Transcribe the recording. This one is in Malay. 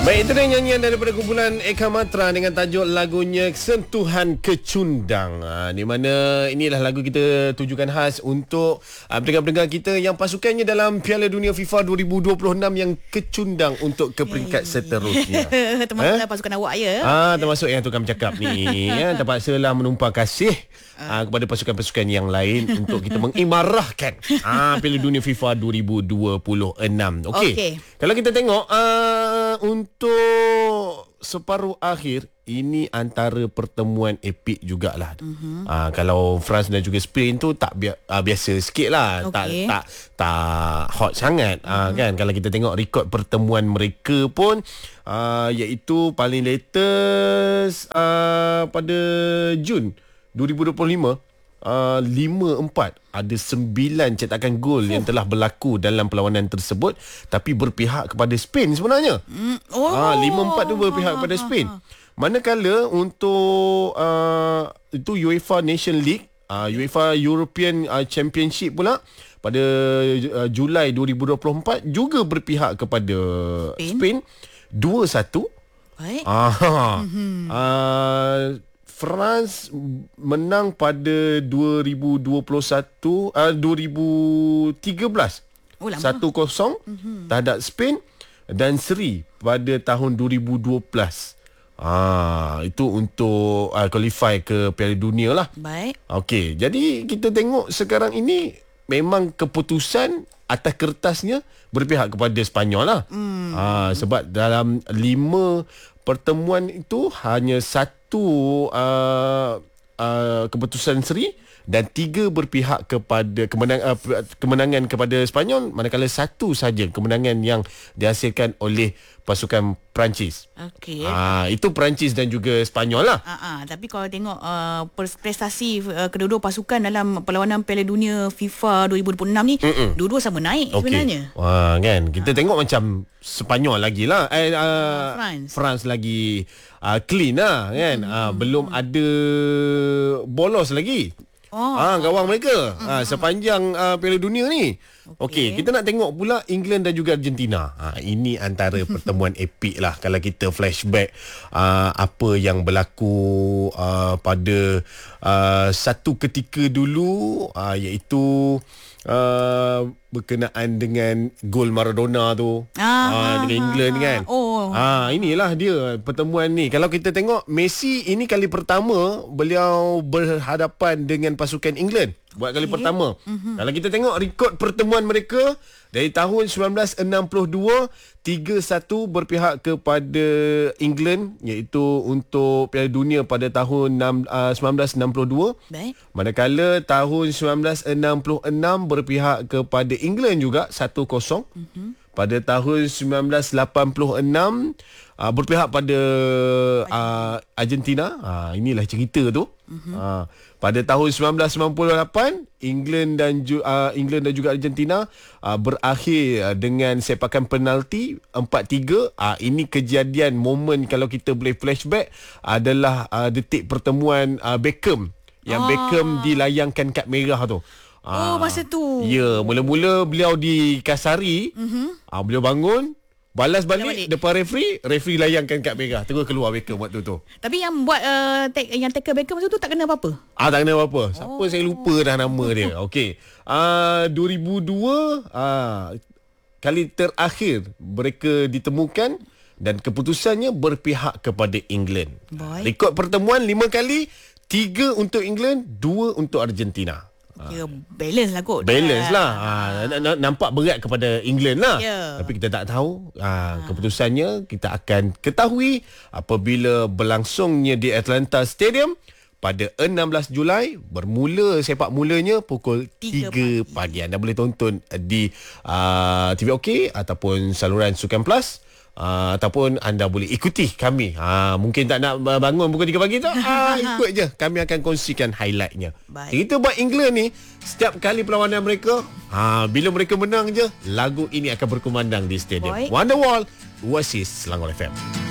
Baik, itu dia nyanyian daripada kumpulan Eka Matra dengan tajuk lagunya Sentuhan Kecundang. Di mana inilah lagu kita tujukan khas untuk pendengar-pendengar kita yang pasukannya dalam Piala Dunia FIFA 2026 yang kecundang untuk ke peringkat seterusnya. Termasuklah pasukan awak ya. Termasuk yang tukang bercakap ni. Terpaksalah menumpah kasih kepada pasukan-pasukan yang lain untuk kita mengimarahkan Piala Dunia FIFA 2026. Okey. Kalau kita tengok untuk separuh akhir ini antara pertemuan epik jugalah. Kalau France dan juga Spain tu tak biasa sikit lah. Tak hot sangat. Kan kalau kita tengok rekod pertemuan mereka pun iaitu paling latest pada Jun 2025 5-4 ada 9 cetakan gol yang telah berlaku dalam perlawanan tersebut, tapi berpihak kepada Spain sebenarnya. 5-4 tu berpihak kepada Spain. Manakala untuk itu UEFA Nation League, UEFA European Championship pula pada Julai 2024 juga berpihak kepada Spain 2-1. Baik. France menang pada 2013 1-0 terhadap Spain dan seri pada tahun 2012. Itu untuk qualify ke Piala Dunia lah. Baik. Okey, jadi kita tengok sekarang ini memang keputusan atas kertasnya berpihak kepada Sepanyol lah. Sebab dalam 5 pertemuan itu hanya satu keputusan seri dan 3 berpihak kepada kemenangan kepada Sepanyol, manakala satu saja kemenangan yang dihasilkan oleh pasukan Perancis. Okey. Itu Perancis dan juga Sepanyol lah. Tapi kalau tengok prestasi kedua-dua pasukan dalam perlawanan Piala Dunia FIFA 2026 ni, dua-dua sama naik sebenarnya. Kan kita tengok macam Sepanyol lagi lah, France lagi clean lah kan. Belum ada bolos lagi. Gawang mereka sepanjang Piala Dunia ni. Okey, kita nak tengok pula England dan juga Argentina. Ini antara pertemuan epik lah kalau kita flashback apa yang berlaku pada satu ketika dulu, iaitu berkenaan dengan gol Maradona tu dengan England kan. Inilah dia pertemuan ni. Kalau kita tengok Messi ini kali pertama beliau berhadapan dengan pasukan England buat kali pertama. Kalau kita tengok rekod pertemuan mereka dari tahun 1962, 3-1 berpihak kepada England, iaitu untuk Piala Dunia pada tahun 1962. Baik. Manakala tahun 1966 berpihak kepada England juga 1-0. Pada tahun 1986 berpihak pada Argentina. Inilah cerita tu. Pada tahun 1998 England dan juga Argentina berakhir dengan sepakan penalti 4-3. Ini kejadian momen, kalau kita boleh flashback, adalah detik pertemuan Beckham yang Beckham dilayangkan kad merah tu. Masa tu. Ya, mula-mula beliau dikasari. Beliau bangun, balas balik depan referee layangkan kad merah, terus keluar Beckham waktu tu. Tapi yang buat yang tackle Beckham masa tu tak kena apa-apa? Tak kena apa-apa. Siapa saya lupa dah nama dia. Okey. 2002 kali terakhir mereka ditemukan dan keputusannya berpihak kepada England. Rekod pertemuan 5 kali, 3 untuk England, 2 untuk Argentina. Balance lah kot. Balance lah. Nampak berat kepada England lah. Tapi kita tak tahu. Keputusannya kita akan ketahui apabila berlangsungnya di Atlanta Stadium pada 16 Julai. Bermula sepak mulanya pukul 3 pagi. Anda boleh tonton di TV OK ataupun saluran Sukan Plus. Ataupun anda boleh ikuti kami. Mungkin tak nak bangun pukul 3 pagi tu, ikut je. Kami akan kongsikan highlightnya. Kita buat England ni, setiap kali perlawanan mereka, bila mereka menang je, lagu ini akan berkumandang di stadium. Wonderwall, Oasis, Selangor FM.